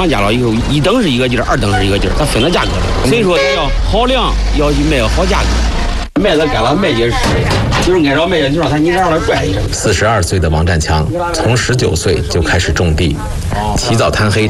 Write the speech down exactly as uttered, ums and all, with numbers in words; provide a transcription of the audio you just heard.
厂家了以后，一等是一个劲儿，二等是一个劲儿，它分了价格了。所以说要好量，要卖个好价格。麦子干了麦秸是，就是按照麦秸就让它你让它拽一声。 四十二岁的王占强从十九岁就开始种地，起早贪黑